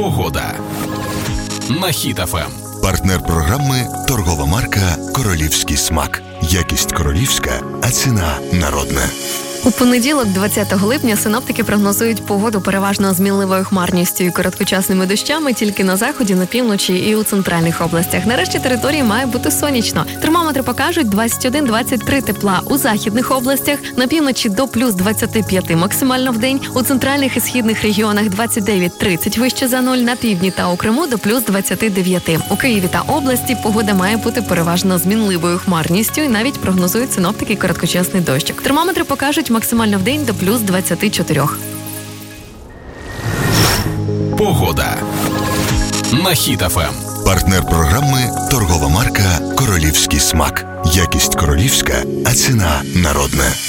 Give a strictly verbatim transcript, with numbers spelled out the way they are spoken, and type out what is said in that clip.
Погода на Хіт еф ем. Партнер програми – торгова марка «Королівський смак». Якість королівська, а ціна народна. У понеділок, двадцятого липня, синоптики прогнозують погоду переважно з мінливою хмарністю і короткочасними дощами тільки на заході, на півночі і у центральних областях. Нарешті території має бути сонячно. Термометри покажуть двадцять один - двадцять три тепла у західних областях, на півночі до плюс двадцять п'ять максимально в день, у центральних і східних регіонах двадцять дев'ять - тридцять вище за нуль, на півдні та у Криму до плюс двадцять дев'ять. У Києві та області погода має бути переважно з мінливою хмарністю і навіть прогнозують синоптики короткочасний дощик. Термометри покажуть максимально в день до плюс двадцять чотири. Погода на Хіт еф ем. Партнер програми – торгова марка «Королівський смак». Якість королівська, а ціна народна.